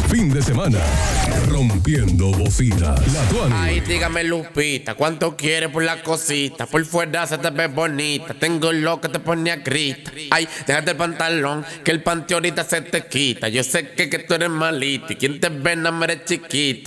fin de semana. Rompiendo bocina. La Tuani. Ay, dígame, Lupita, ¿cuánto quieres por la cosita? Por fuera se te ve bonita. Tengo lo que te pone a grita. Ay, déjate el pantalón, que el panty ahorita se te quita. Yo sé que tú eres malita y quien te ve no eres chiquita.